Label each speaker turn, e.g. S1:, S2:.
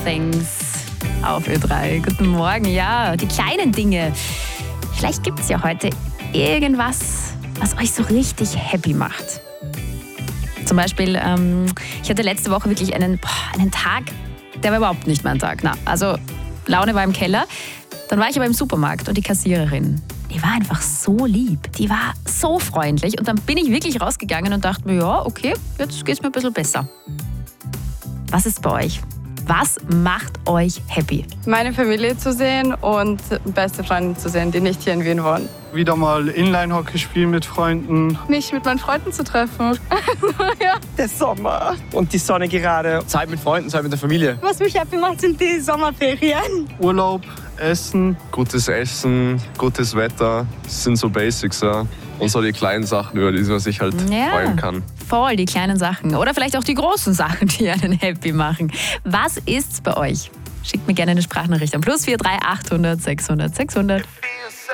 S1: Things auf Ö3. Guten Morgen, ja, die kleinen Dinge. Vielleicht gibt es ja heute irgendwas, was euch so richtig happy macht. Zum Beispiel, ich hatte letzte Woche wirklich einen Tag, der war überhaupt nicht mein Tag. Na, also Laune war im Keller. Dann war ich aber im Supermarkt und die Kassiererin, die war einfach so lieb. Die war so freundlich. Und dann bin ich wirklich rausgegangen und dachte mir, ja, okay, jetzt geht's mir ein bisschen besser. Was ist bei euch? Was macht euch happy?
S2: Meine Familie zu sehen und beste Freunde zu sehen, die nicht hier in Wien wohnen.
S3: Wieder mal Inline-Hockey spielen mit Freunden.
S2: Mich mit meinen Freunden zu treffen. Ja.
S4: Der Sommer und die Sonne gerade.
S5: Zeit mit Freunden, Zeit mit der Familie.
S6: Was mich happy macht, sind die Sommerferien.
S3: Urlaub, Essen.
S7: Gutes Essen, gutes Wetter, das sind so Basics, ja. Und so die kleinen Sachen, über die man sich halt freuen kann.
S1: Voll, die kleinen Sachen. Oder vielleicht auch die großen Sachen, die einen happy machen. Was ist's bei euch? Schickt mir gerne eine Sprachnachricht an +43 800 600 600.